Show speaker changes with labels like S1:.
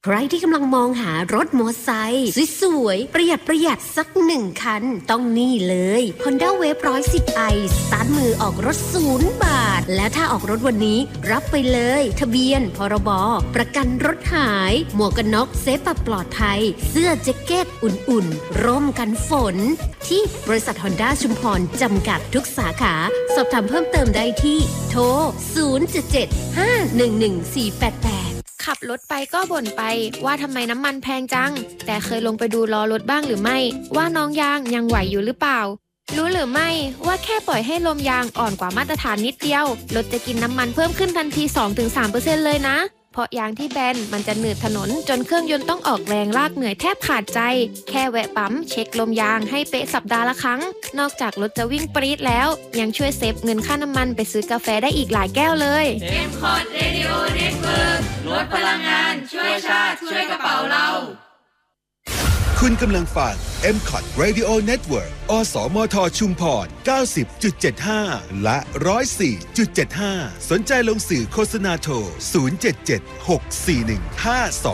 S1: ใครที่กำลังมองหารถมอเตอร์ไซค์สวยๆประหยัดสัก1 คันต้องนี่เลย Honda Wave 110i สตาร์ทมือออกรถ0 บาทและถ้าออกรถวันนี้รับไปเลยทะเบียนพรบประกันรถหายหมวกกันน็อกเซฟปลอดภัยเสื้อแจ็คเก็ตอุ่นๆร่มกันฝนที่บริษัท Honda ชุมพรจำกัดทุกสาขาสอบถามเพิ่มเติมได้ที่โทร 077-511-488
S2: ขับรถไปก็บ่นไปว่าทำไมน้ำมันแพงจังแต่เคยลงไปดูล้อรถบ้างหรือไม่ว่าน้องยางยังไหวอยู่หรือเปล่ารู้หรือไม่ว่าแค่ปล่อยให้ลมยางอ่อนกว่ามาตรฐานนิดเดียวรถจะกินน้ำมันเพิ่มขึ้นทันที 2-3% เลยนะเพราะยางที่แบนมันจะหนืดถนนจนเครื่องยนต์ต้องออกแรงลากเหนื่อยแทบขาดใจแค่แวะปั๊มเช็คลมยางให้เป๊ะสัปดาห์ละครั้งนอกจากรถจะวิ่งปรี๊ดแล้วยังช่วยเซฟเงินค่าน้ำมันไปซื้อกาแฟได้อีกหลายแก้วเลย
S3: M-Cot Radio Network ลดพลังงานช่วยชาติช่วยกระเป๋าเรา
S4: คุณกำลังฟัง M-Cot Radio Network อสมทชุมพร 90.75 และ 104.75 สนใจลงสื่อโฆษณาโทร 077 641